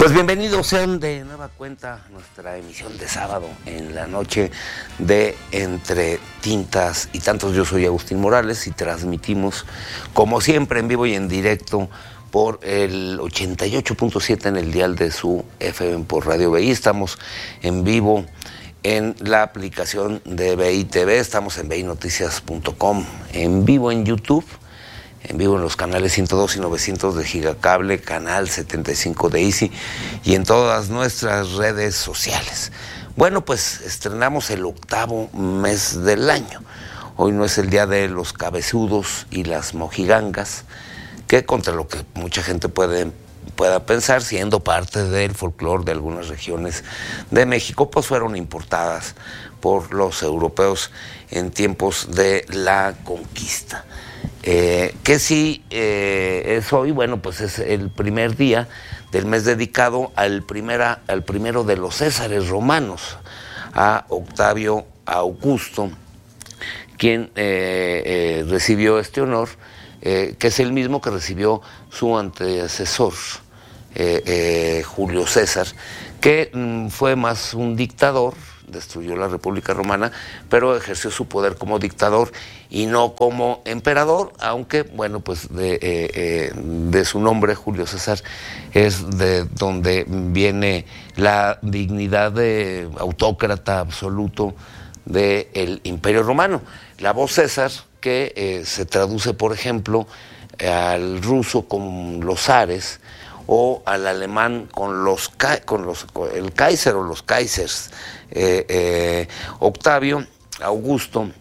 Pues bienvenidos sean de nueva cuenta a nuestra emisión de sábado en la noche de Entre Tintas y Tantos. Yo soy Agustín Morales y transmitimos como siempre en vivo y en directo por el 88.7 en el dial de su FM por Radio BI. Estamos en vivo en la aplicación de BI TV, estamos en binoticias.com, en vivo en YouTube, en vivo en los canales 102 y 900 de Gigacable, canal 75 de Easy y en todas nuestras redes sociales. Bueno, pues estrenamos el 8º mes del año. Hoy no es el día de los cabezudos y las mojigangas, que contra lo que mucha gente pueda pensar, siendo parte del folclore de algunas regiones de México, pues fueron importadas por los europeos en tiempos de la conquista. Que sí es hoy, bueno, pues es el primer día del mes dedicado al primero de los Césares romanos, a Octavio Augusto, quien recibió este honor, que es el mismo que recibió su antecesor, Julio César, que fue más un dictador, destruyó la República Romana, pero ejerció su poder como dictador y no como emperador, aunque, bueno, pues de su nombre, Julio César, es de donde viene la dignidad de autócrata absoluto del Imperio Romano. La voz César, que se traduce, por ejemplo, al ruso con los zares, o al alemán con el Kaiser o los Kaisers. Octavio Augusto,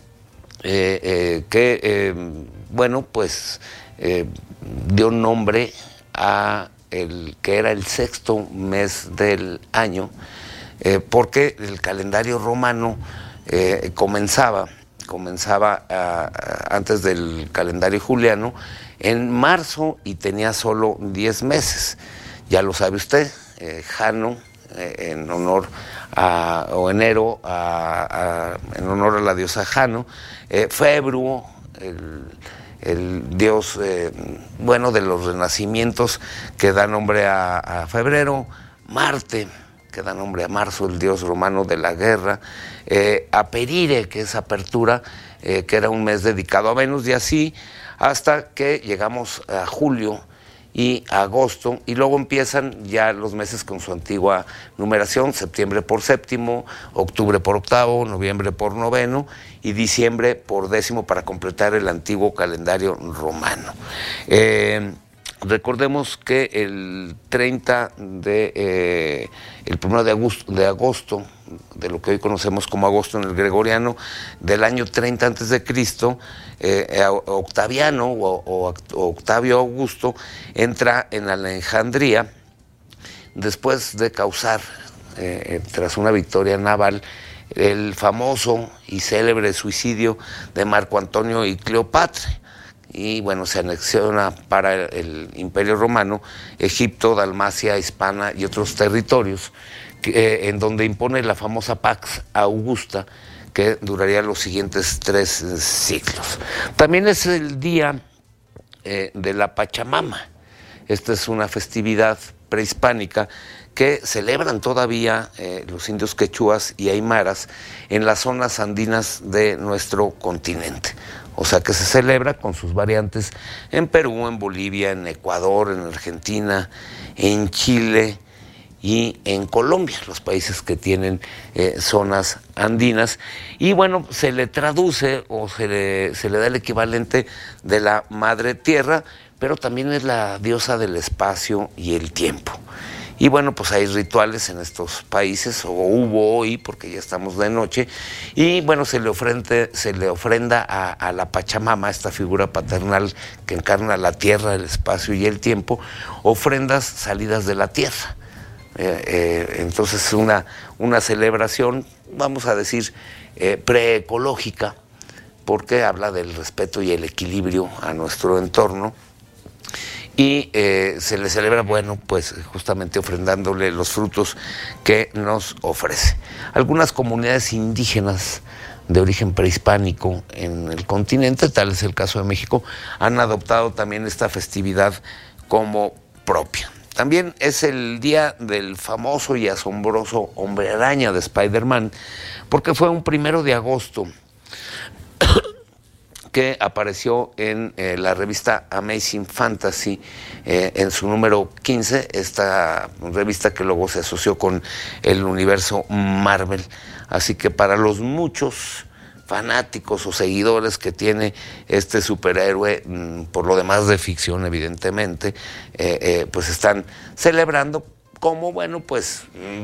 bueno, pues dio nombre a el que era el 6º mes del año, porque el calendario romano comenzaba antes del calendario juliano en marzo y tenía solo 10 meses. Ya lo sabe usted, Jano, en honor o enero, en honor a la diosa Jano, Februo, el dios, bueno, de los renacimientos, que da nombre a febrero, Marte, que da nombre a marzo, el dios romano de la guerra, Aperire, que es apertura, que era un mes dedicado a Venus, y así hasta que llegamos a julio y agosto, y luego empiezan ya los meses con su antigua numeración: septiembre por séptimo, octubre por octavo, noviembre por noveno y diciembre por 10º, para completar el antiguo calendario romano. Recordemos que el 1 de agosto, de lo que hoy conocemos como agosto en el gregoriano, del año 30 a.C., Octaviano o Octavio Augusto entra en Alejandría después de causar, tras una victoria naval, el famoso y célebre suicidio de Marco Antonio y Cleopatra. Y bueno, se anexiona para el Imperio Romano Egipto, Dalmacia, Hispania y otros territorios, en donde impone la famosa Pax Augusta, que duraría los siguientes 3 siglos. También es el día de la Pachamama. Esta es una festividad prehispánica que celebran todavía los indios quechuas y aymaras en las zonas andinas de nuestro continente. O sea, que se celebra con sus variantes en Perú, en Bolivia, en Ecuador, en Argentina, en Chile y en Colombia, los países que tienen zonas andinas. Y bueno, se le traduce o se le da el equivalente de la Madre Tierra, pero también es la diosa del espacio y el tiempo. Y bueno, pues hay rituales en estos países, o hubo hoy, porque ya estamos de noche, y bueno, se le ofrenda a la Pachamama, esta figura paternal que encarna la tierra, el espacio y el tiempo, ofrendas salidas de la tierra. Entonces una celebración, vamos a decir, preecológica, porque habla del respeto y el equilibrio a nuestro entorno. Y se le celebra, bueno, pues justamente ofrendándole los frutos que nos ofrece. Algunas comunidades indígenas de origen prehispánico en el continente, tal es el caso de México, han adoptado también esta festividad como propia. También es el día del famoso y asombroso Hombre Araña de Spider-Man, porque fue un 1 de agosto que apareció en la revista Amazing Fantasy en su número 15, esta revista que luego se asoció con el universo Marvel. Así que para los muchos fanáticos o seguidores que tiene este superhéroe, por lo demás de ficción evidentemente, pues están celebrando como, bueno, pues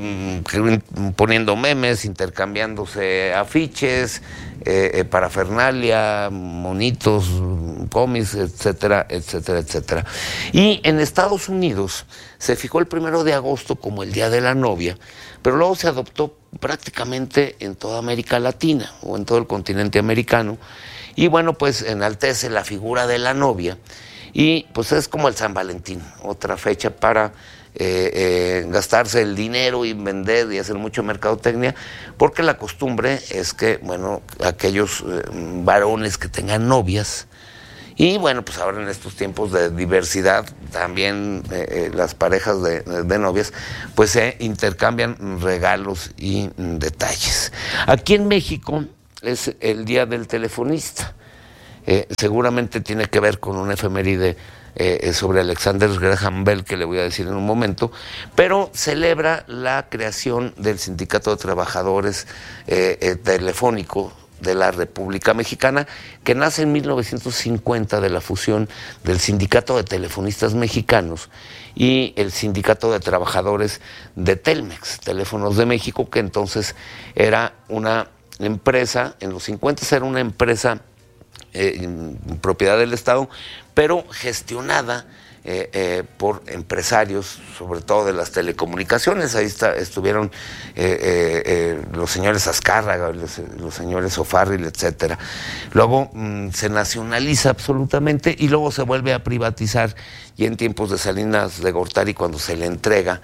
poniendo memes, intercambiándose afiches, parafernalia, monitos, cómics, etcétera, etcétera, etcétera. Y en Estados Unidos se fijó el 1 de agosto como el Día de la Novia, pero luego se adoptó prácticamente en toda América Latina o en todo el continente americano, y bueno, pues enaltece la figura de la novia, y pues es como el San Valentín, otra fecha para gastarse el dinero y vender y hacer mucha mercadotecnia, porque la costumbre es que, bueno, aquellos varones que tengan novias, y bueno, pues ahora en estos tiempos de diversidad, también las parejas de novias, pues se intercambian regalos y detalles. Aquí en México es el Día del Telefonista. Seguramente tiene que ver con una efeméride sobre Alexander Graham Bell, que le voy a decir en un momento, pero celebra la creación del Sindicato de Trabajadores Telefónico de la República Mexicana, que nace en 1950 de la fusión del Sindicato de Telefonistas Mexicanos y el Sindicato de Trabajadores de Telmex, Teléfonos de México, que entonces era una empresa, en los 50 era una empresa propiedad del Estado, pero gestionada por empresarios, sobre todo de las telecomunicaciones. Ahí estuvieron los señores Azcárraga, los señores O'Farrill, etcétera. Luego se nacionaliza absolutamente y luego se vuelve a privatizar, y en tiempos de Salinas de Gortari, cuando se le entrega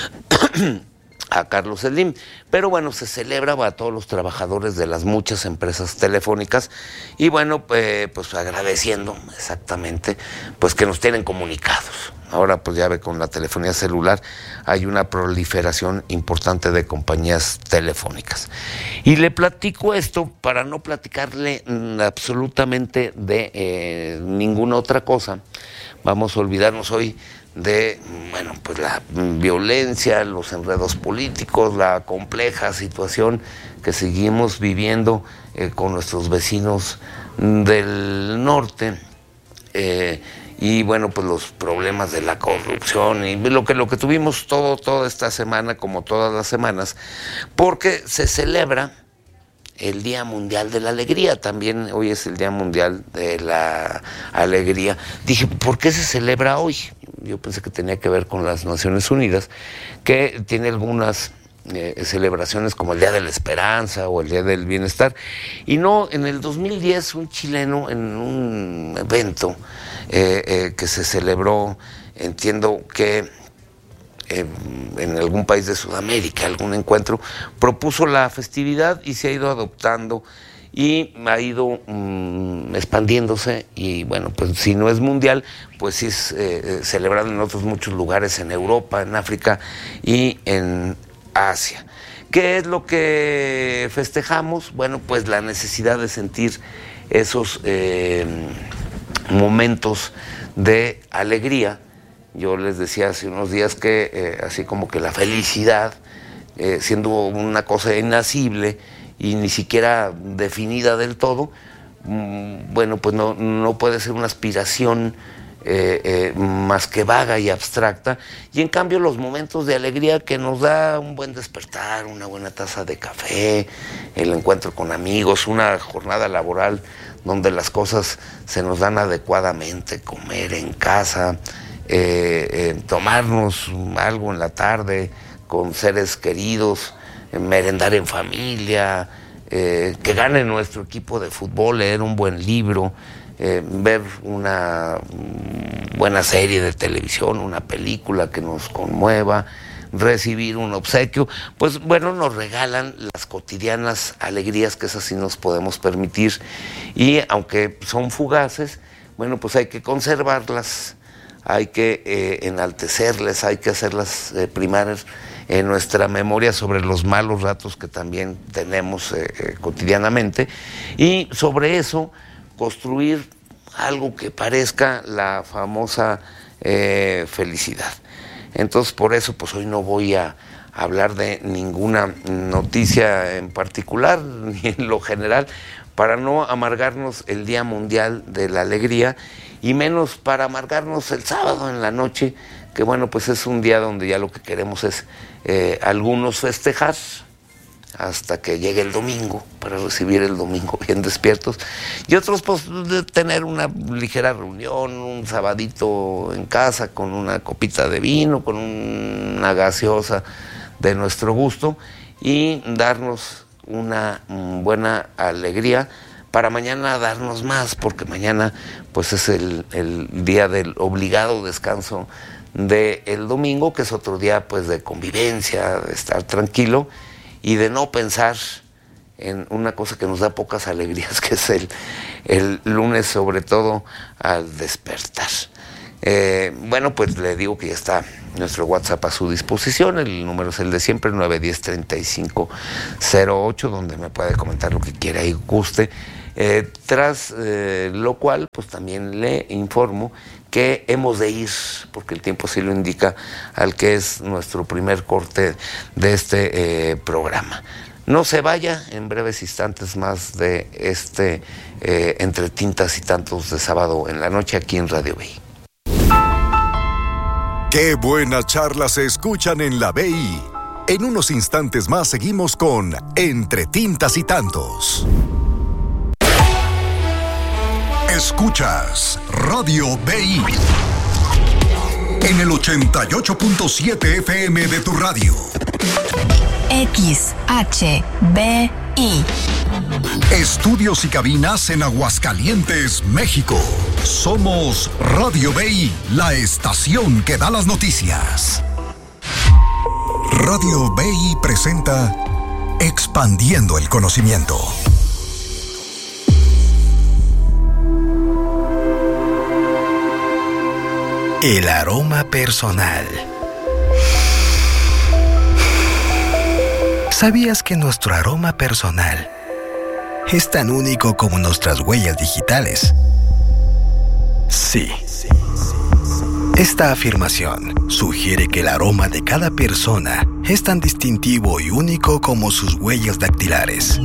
a Carlos Slim. Pero bueno, se celebra a todos los trabajadores de las muchas empresas telefónicas, y bueno, pues agradeciendo exactamente pues que nos tienen comunicados. Ahora pues ya ve, con la telefonía celular hay una proliferación importante de compañías telefónicas. Y le platico esto para no platicarle absolutamente de ninguna otra cosa. Vamos a olvidarnos hoy de, bueno, pues la violencia, los enredos políticos, la compleja situación que seguimos viviendo con nuestros vecinos del norte, y bueno, pues los problemas de la corrupción y lo que tuvimos toda esta semana, como todas las semanas, porque se celebra el Día Mundial de la Alegría. También hoy es el Día Mundial de la Alegría. Dije, ¿por qué se celebra hoy? Yo pensé que tenía que ver con las Naciones Unidas, que tiene algunas celebraciones como el Día de la Esperanza o el Día del Bienestar. Y no, en el 2010 un chileno, en un evento que se celebró, entiendo que en algún país de Sudamérica, algún encuentro, propuso la festividad y se ha ido adoptando y ha ido expandiéndose, y bueno, pues si no es mundial, pues sí es celebrado en otros muchos lugares, en Europa, en África y en Asia. ¿Qué es lo que festejamos? Bueno, pues la necesidad de sentir esos momentos de alegría. Yo les decía hace unos días que así como que la felicidad, siendo una cosa inasible y ni siquiera definida del todo, bueno, pues no puede ser una aspiración más que vaga y abstracta. Y en cambio los momentos de alegría que nos da un buen despertar, una buena taza de café, el encuentro con amigos, una jornada laboral donde las cosas se nos dan adecuadamente, comer en casa, tomarnos algo en la tarde con seres queridos, merendar en familia, que gane nuestro equipo de fútbol, leer un buen libro, ver una buena serie de televisión, una película que nos conmueva, recibir un obsequio. Pues bueno, nos regalan las cotidianas alegrías, que esas sí nos podemos permitir, y aunque son fugaces, bueno, pues hay que conservarlas, hay que enaltecerles, hay que hacerlas primar en nuestra memoria sobre los malos ratos que también tenemos cotidianamente, y sobre eso construir algo que parezca la famosa felicidad. Entonces, por eso, pues hoy no voy a hablar de ninguna noticia en particular, ni en lo general, para no amargarnos el Día Mundial de la Alegría, y menos para amargarnos el sábado en la noche, que bueno, pues es un día donde ya lo que queremos es algunos festejar hasta que llegue el domingo, para recibir el domingo bien despiertos, y otros pues tener una ligera reunión, un sabadito en casa con una copita de vino, con una gaseosa de nuestro gusto, y darnos una buena alegría para mañana darnos más, porque mañana pues es el día del obligado descanso del domingo, que es otro día pues de convivencia, de estar tranquilo y de no pensar en una cosa que nos da pocas alegrías, que es el lunes, sobre todo al despertar. Bueno, pues le digo que ya está nuestro WhatsApp a su disposición. El número es el de siempre, 910-3508, donde me puede comentar lo que quiera y guste. Tras lo cual, pues también le informo que hemos de ir, porque el tiempo sí lo indica, al que es nuestro primer corte de este programa. No se vaya, en breves instantes más de este Entre Tintas y Tantos de sábado en la noche aquí en Radio BI. Qué buenas charlas se escuchan en la BI. En unos instantes más seguimos con Entre Tintas y Tantos. Escuchas Radio BI en el 88.7 FM de tu radio. XHBI. Estudios y cabinas en Aguascalientes, México. Somos Radio BI, la estación que da las noticias. Radio BI presenta Expandiendo el Conocimiento. El aroma personal. ¿Sabías que nuestro aroma personal es tan único como nuestras huellas digitales? Sí. Esta afirmación sugiere que el aroma de cada persona es tan distintivo y único como sus huellas dactilares.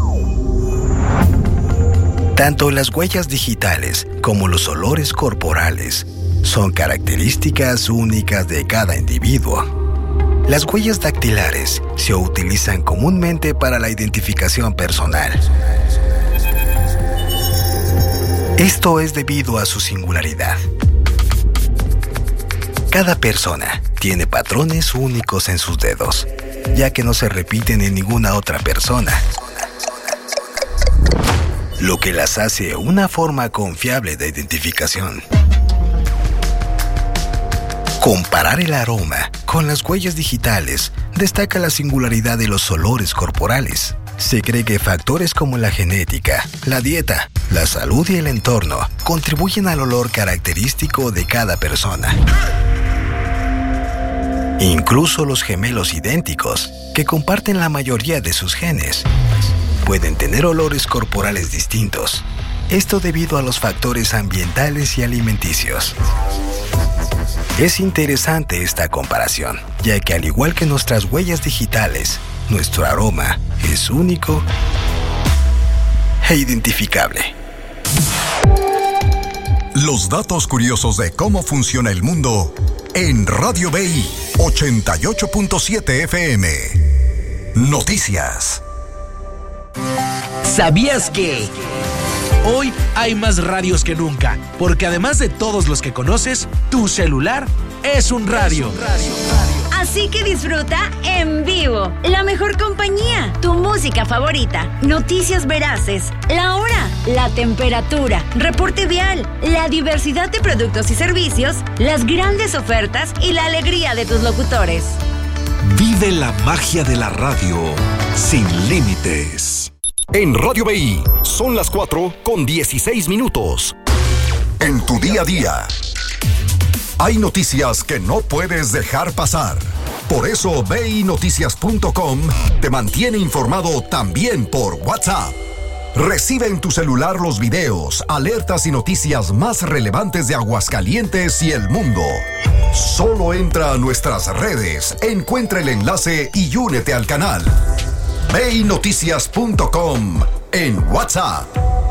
Tanto las huellas digitales como los olores corporales son características únicas de cada individuo. Las huellas dactilares se utilizan comúnmente para la identificación personal. Esto es debido a su singularidad. Cada persona tiene patrones únicos en sus dedos, ya que no se repiten en ninguna otra persona, lo que las hace una forma confiable de identificación. Comparar el aroma con las huellas digitales destaca la singularidad de los olores corporales. Se cree que factores como la genética, la dieta, la salud y el entorno contribuyen al olor característico de cada persona. Incluso los gemelos idénticos, que comparten la mayoría de sus genes, pueden tener olores corporales distintos. Esto debido a los factores ambientales y alimenticios. Es interesante esta comparación, ya que al igual que nuestras huellas digitales, nuestro aroma es único e identificable. Los datos curiosos de cómo funciona el mundo en Radio BI 88.7 FM. Noticias. ¿Sabías que hoy hay más radios que nunca? Porque además de todos los que conoces, tu celular es un radio. Así que disfruta en vivo la mejor compañía, tu música favorita, noticias veraces, la hora, la temperatura, reporte vial, la diversidad de productos y servicios, las grandes ofertas y la alegría de tus locutores. Vive la magia de la radio sin límites. En Radio BI son las 4:16. En tu día a día. Hay noticias que no puedes dejar pasar. Por eso BINoticias.com te mantiene informado también por WhatsApp. Recibe en tu celular los videos, alertas y noticias más relevantes de Aguascalientes y el mundo. Solo entra a nuestras redes, encuentra el enlace y únete al canal. BINoticias.com en WhatsApp.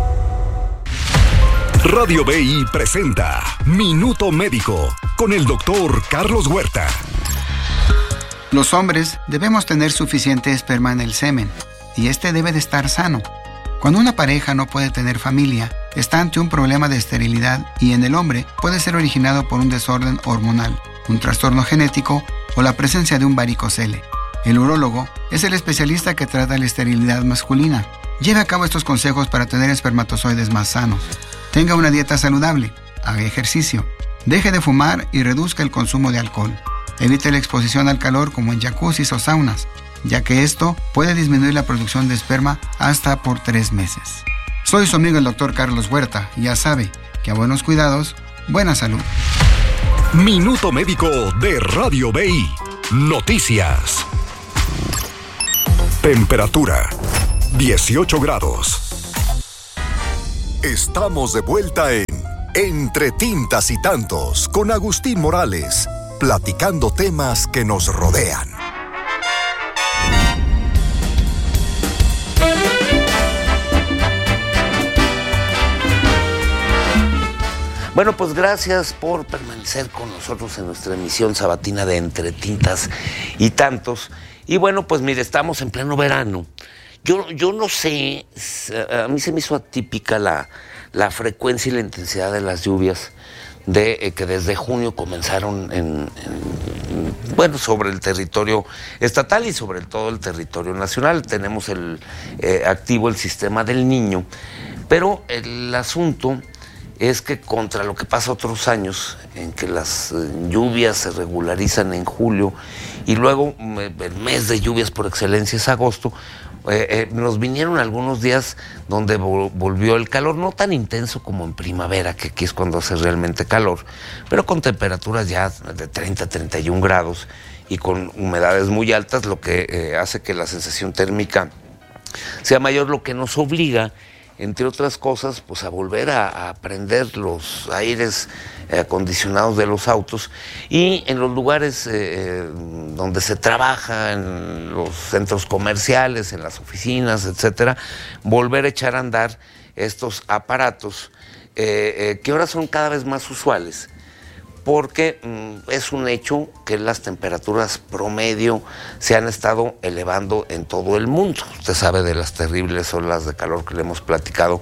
Radio BI presenta Minuto Médico con el doctor Carlos Huerta. Los hombres debemos tener suficiente esperma en el semen y este debe de estar sano. Cuando una pareja no puede tener familia, está ante un problema de esterilidad y en el hombre puede ser originado por un desorden hormonal, un trastorno genético o la presencia de un varicocele. El urólogo es el especialista que trata la esterilidad masculina. Lleve a cabo estos consejos para tener espermatozoides más sanos. Tenga una dieta saludable, haga ejercicio, deje de fumar y reduzca el consumo de alcohol. Evite la exposición al calor como en jacuzzis o saunas, ya que esto puede disminuir la producción de esperma hasta por 3 meses. Soy su amigo el doctor Carlos Huerta y ya sabe que a buenos cuidados, buena salud. Minuto Médico de Radio BI. Noticias. Temperatura 18 grados. Estamos de vuelta en Entre Tintas y Tantos con Agustín Morales, platicando temas que nos rodean. Bueno, pues gracias por permanecer con nosotros en nuestra emisión sabatina de Entre Tintas y Tantos. Y bueno, pues mire, estamos en pleno verano. Yo no sé, a mí se me hizo atípica la frecuencia y la intensidad de las lluvias que desde junio comenzaron sobre el territorio estatal y sobre todo el territorio nacional. Tenemos activo el sistema del Niño, pero el asunto es que contra lo que pasa otros años, en que las lluvias se regularizan en julio y luego el mes de lluvias por excelencia es agosto, nos vinieron algunos días donde volvió el calor, no tan intenso como en primavera, que aquí es cuando hace realmente calor, pero con temperaturas ya de 30 31 grados y con humedades muy altas, lo que hace que la sensación térmica sea mayor, lo que nos obliga, entre otras cosas, pues a volver a prender los aires acondicionados de los autos y en los lugares donde se trabaja, en los centros comerciales, en las oficinas, etcétera, volver a echar a andar estos aparatos que ahora son cada vez más usuales, porque es un hecho que las temperaturas promedio se han estado elevando en todo el mundo. Usted sabe de las terribles olas de calor que le hemos platicado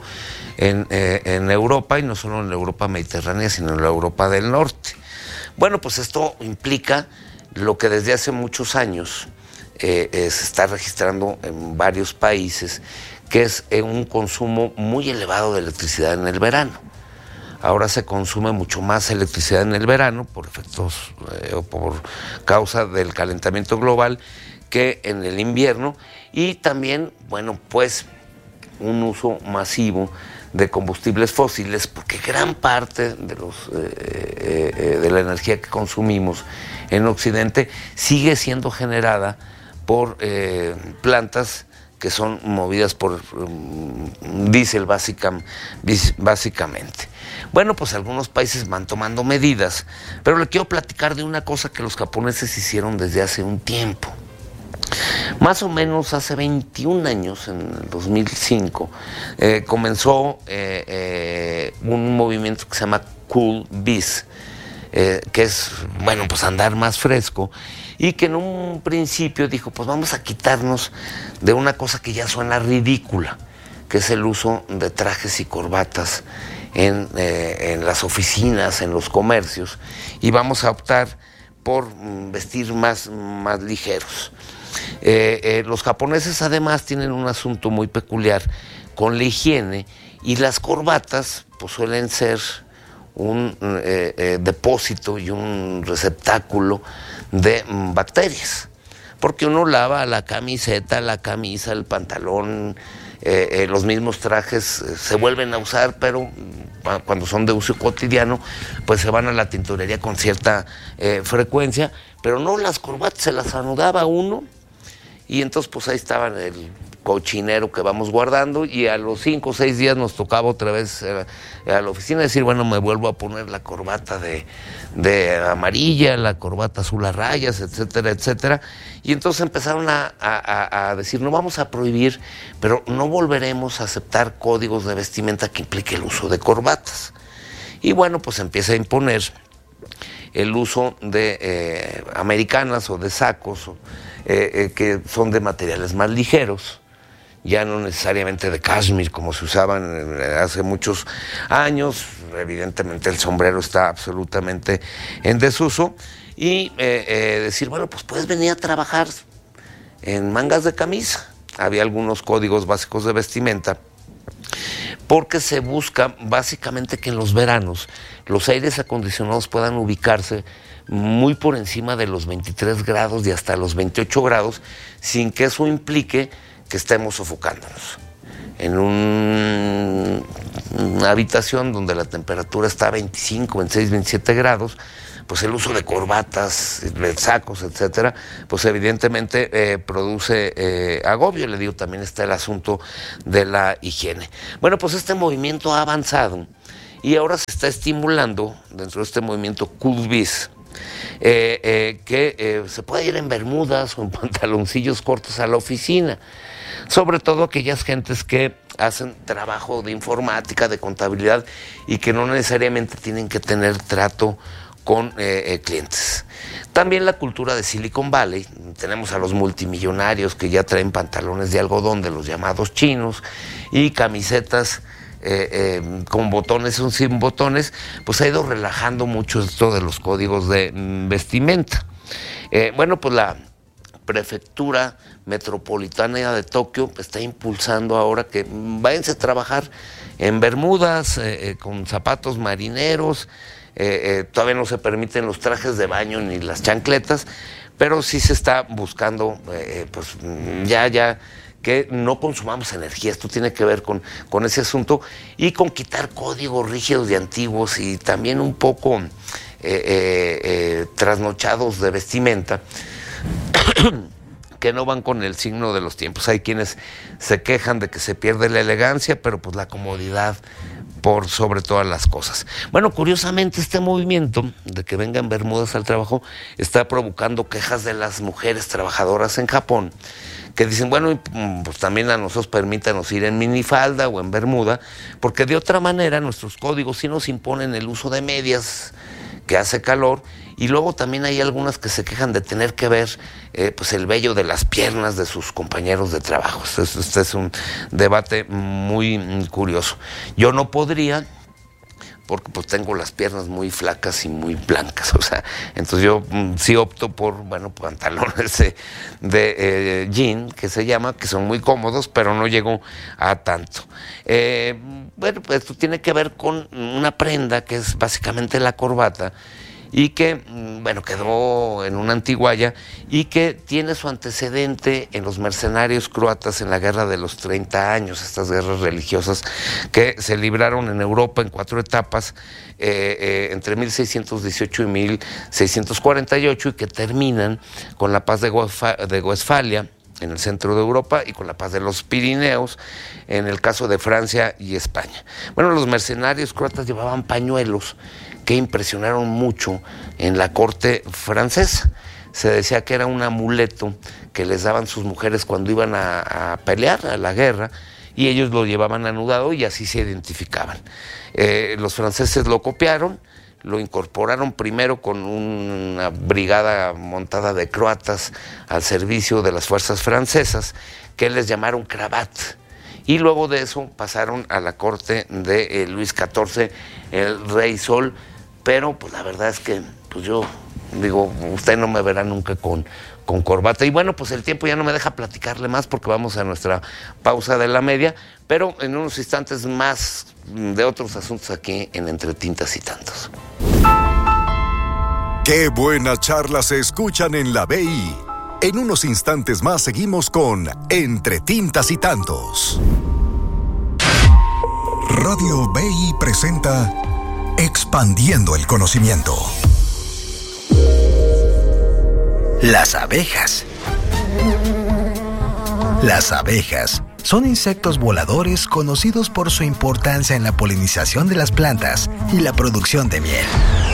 en Europa, y no solo en la Europa mediterránea, sino en la Europa del norte. Bueno, pues esto implica lo que desde hace muchos años se está registrando en varios países, que es un consumo muy elevado de electricidad en el verano. Ahora se consume mucho más electricidad en el verano por efectos o por causa del calentamiento global que en el invierno, y también, bueno, pues un uso masivo de combustibles fósiles, porque gran parte de la energía que consumimos en Occidente sigue siendo generada por plantas que son movidas por diésel básicamente. Bueno, pues algunos países van tomando medidas, pero le quiero platicar de una cosa que los japoneses hicieron desde hace un tiempo. Más o menos hace 21 años, en el 2005, comenzó un movimiento que se llama Cool Biz, que es, bueno, pues andar más fresco, y que en un principio dijo, pues vamos a quitarnos de una cosa que ya suena ridícula, que es el uso de trajes y corbatas en las oficinas, en los comercios, y vamos a optar por vestir más ligeros. Los japoneses además tienen un asunto muy peculiar con la higiene, y las corbatas pues suelen ser un depósito y un receptáculo de bacterias, porque uno lava la camiseta, la camisa, el pantalón, los mismos trajes se vuelven a usar, pero cuando son de uso cotidiano, pues se van a la tintorería con cierta frecuencia, pero no, las corbatas se las anudaba uno, y entonces pues ahí estaban el cochinero que vamos guardando, y a los 5 o 6 días nos tocaba otra vez a la oficina decir, bueno, me vuelvo a poner la corbata de amarilla, la corbata azul a rayas, etcétera, etcétera. Y entonces empezaron a decir, no vamos a prohibir, pero no volveremos a aceptar códigos de vestimenta que implique el uso de corbatas. Y bueno, pues empieza a imponer el uso de americanas o de sacos, que son de materiales más ligeros, ya no necesariamente de cashmere como se usaban hace muchos años. Evidentemente el sombrero está absolutamente en desuso, y decir, bueno, pues puedes venir a trabajar en mangas de camisa. Había algunos códigos básicos de vestimenta, porque se busca básicamente que en los veranos los aires acondicionados puedan ubicarse muy por encima de los 23 grados y hasta los 28 grados, sin que eso implique que estemos sofocándonos. En una habitación donde la temperatura está a 25, 26, 27 grados, pues el uso de corbatas, de sacos, etcétera, pues evidentemente produce agobio. Le digo, también está el asunto de la higiene. Bueno, pues este movimiento ha avanzado y ahora se está estimulando dentro de este movimiento Cool Biz, que se puede ir en bermudas o en pantaloncillos cortos a la oficina, sobre todo aquellas gentes que hacen trabajo de informática, de contabilidad, y que no necesariamente tienen que tener trato con clientes. También la cultura de Silicon Valley. Tenemos a los multimillonarios que ya traen pantalones de algodón de los llamados chinos y camisetas con botones o sin botones. Pues ha ido relajando mucho esto de los códigos de vestimenta. Bueno, pues la Prefectura Metropolitana de Tokio está impulsando ahora que váyanse a trabajar en bermudas, con zapatos marineros. Todavía no se permiten los trajes de baño ni las chancletas, pero sí se está buscando, pues ya que no consumamos energía. Esto tiene que ver con ese asunto, y con quitar códigos rígidos y antiguos y también un poco trasnochados de vestimenta que no van con el signo de los tiempos. Hay quienes se quejan de que se pierde la elegancia, pero pues la comodidad por sobre todas las cosas. Bueno, curiosamente este movimiento de que vengan bermudas al trabajo está provocando quejas de las mujeres trabajadoras en Japón, que dicen, bueno, pues también a nosotros permítanos ir en minifalda o en bermuda, porque de otra manera nuestros códigos sí nos imponen el uso de medias, que hace calor, y luego también hay algunas que se quejan de tener que ver pues el vello de las piernas de sus compañeros de trabajo. Este es un debate muy curioso. Yo no podría, porque pues tengo las piernas muy flacas y muy blancas, o sea, entonces yo sí opto por, bueno, pantalones de jean, que se llama, que son muy cómodos, pero no llego a tanto. Bueno, pues esto tiene que ver con una prenda que es básicamente la corbata, y que, bueno, quedó en una antigualla y que tiene su antecedente en los mercenarios croatas en la Guerra de los 30 años, estas guerras religiosas que se libraron en Europa en 4 etapas, entre 1618 y 1648, y que terminan con la paz de Westfalia en el centro de Europa y con la paz de los Pirineos en el caso de Francia y España. Bueno, los mercenarios croatas llevaban pañuelos que impresionaron mucho en la corte francesa. Se decía que era un amuleto que les daban sus mujeres cuando iban a pelear, a la guerra, y ellos lo llevaban anudado y así se identificaban. Los franceses lo copiaron, lo incorporaron primero con una brigada montada de croatas al servicio de las fuerzas francesas, que les llamaron cravat. Y luego de eso pasaron a la corte de Luis XIV, el Rey Sol, pero pues la verdad es que pues yo digo, usted no me verá nunca con corbata. Y bueno, pues el tiempo ya no me deja platicarle más porque vamos a nuestra pausa de la media, pero en unos instantes más de otros asuntos aquí en Entre Tintas y Tantos. Qué buenas charlas se escuchan en la BI. En unos instantes más seguimos con Entre Tintas y Tantos. Radio BI presenta Expandiendo el Conocimiento. Las abejas. Las abejas son insectos voladores conocidos por su importancia en la polinización de las plantas y la producción de miel.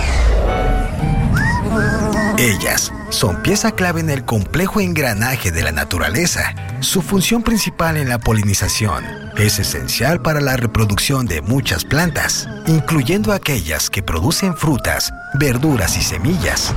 Ellas son pieza clave en el complejo engranaje de la naturaleza. Su función principal en la polinización es esencial para la reproducción de muchas plantas, incluyendo aquellas que producen frutas, verduras y semillas.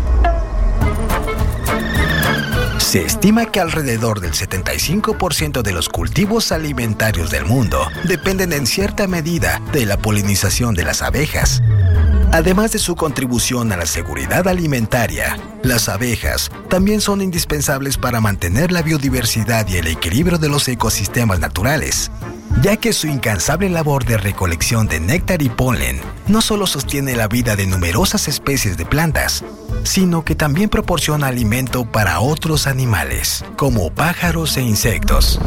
Se estima que alrededor del 75% de los cultivos alimentarios del mundo dependen en cierta medida de la polinización de las abejas. Además de su contribución a la seguridad alimentaria, las abejas también son indispensables para mantener la biodiversidad y el equilibrio de los ecosistemas naturales, ya que su incansable labor de recolección de néctar y polen no solo sostiene la vida de numerosas especies de plantas, sino que también proporciona alimento para otros animales, como pájaros e insectos.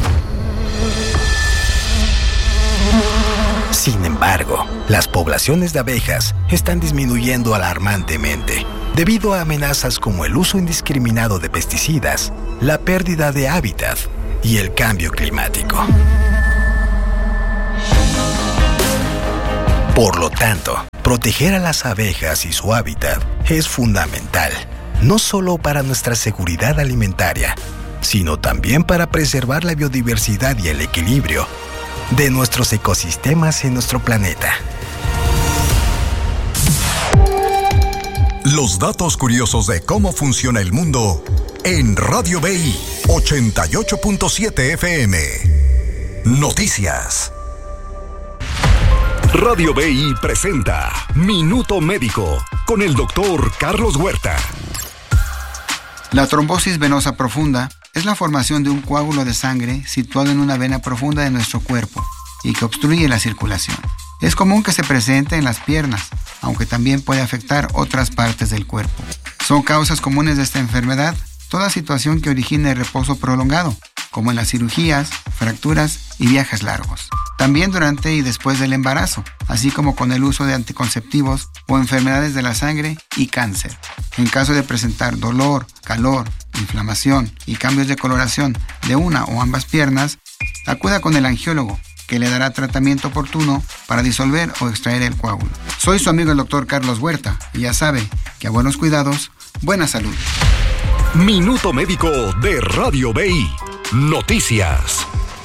Sin embargo, las poblaciones de abejas están disminuyendo alarmantemente debido a amenazas como el uso indiscriminado de pesticidas, la pérdida de hábitat y el cambio climático. Por lo tanto, proteger a las abejas y su hábitat es fundamental, no solo para nuestra seguridad alimentaria, sino también para preservar la biodiversidad y el equilibrio de nuestros ecosistemas en nuestro planeta. Los datos curiosos de cómo funciona el mundo en Radio BI 88.7 FM. Noticias. Radio BI presenta Minuto Médico con el doctor Carlos Huerta. La trombosis venosa profunda es la formación de un coágulo de sangre situado en una vena profunda de nuestro cuerpo y que obstruye la circulación. Es común que se presente en las piernas, aunque también puede afectar otras partes del cuerpo. Son causas comunes de esta enfermedad toda situación que origine reposo prolongado, como en las cirugías, fracturas y viajes largos. También durante y después del embarazo, así como con el uso de anticonceptivos o enfermedades de la sangre y cáncer. En caso de presentar dolor, calor, inflamación y cambios de coloración de una o ambas piernas, acuda con el angiólogo, que le dará tratamiento oportuno para disolver o extraer el coágulo. Soy su amigo el doctor Carlos Huerta y ya sabe que a buenos cuidados, buena salud. Minuto Médico de Radio BI. Noticias.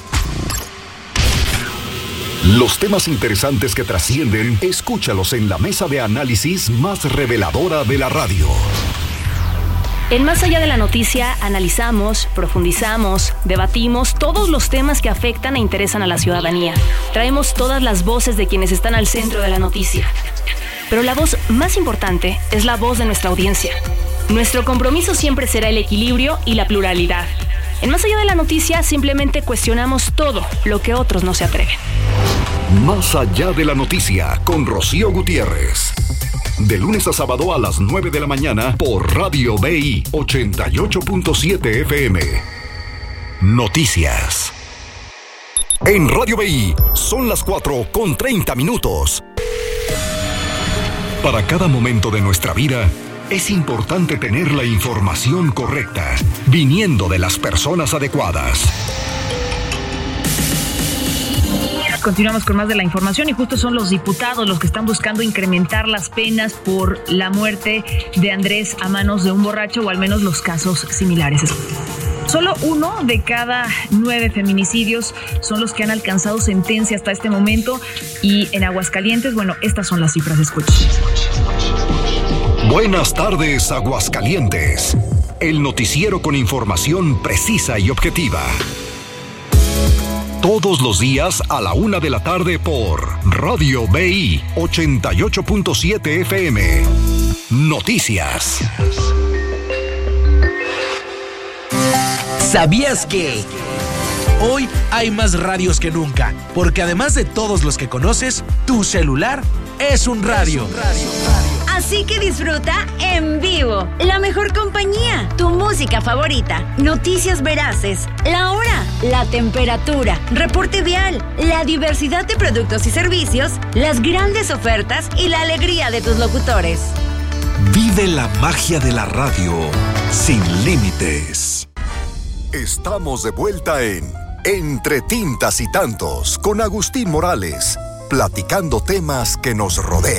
Los temas interesantes que trascienden, escúchalos en la mesa de análisis más reveladora de la radio. En Más Allá de la Noticia analizamos, profundizamos, debatimos todos los temas que afectan e interesan a la ciudadanía. Traemos todas las voces de quienes están al centro de la noticia. Pero la voz más importante es la voz de nuestra audiencia. Nuestro compromiso siempre será el equilibrio y la pluralidad. En Más Allá de la Noticia simplemente cuestionamos todo lo que otros no se atreven. Más Allá de la Noticia con Rocío Gutiérrez. De lunes a sábado a las 9 de la mañana por Radio BI 88.7 FM. Noticias. En Radio BI son las 4:30. Para cada momento de nuestra vida, es importante tener la información correcta, viniendo de las personas adecuadas. Continuamos con más de la información y justo son los diputados los que están buscando incrementar las penas por la muerte de Andrés a manos de un borracho o al menos los casos similares. Solo 1 de cada 9 feminicidios son los que han alcanzado sentencia hasta este momento y en Aguascalientes, bueno, estas son las cifras, escuchen. Buenas tardes, Aguascalientes. El noticiero con información precisa y objetiva. Todos los días a la 1 de la tarde por Radio BI 88.7 FM. Noticias. ¿Sabías que? Hoy hay más radios que nunca, porque además de todos los que conoces, tu celular es un radio. Así que disfruta en vivo la mejor compañía, tu música música favorita, noticias veraces, la hora, la temperatura, reporte vial, la diversidad de productos y servicios, las grandes ofertas y la alegría de tus locutores. Vive la magia de la radio sin límites. Estamos de vuelta en Entre Tintas y Tantos con Agustín Morales, platicando temas que nos rodean.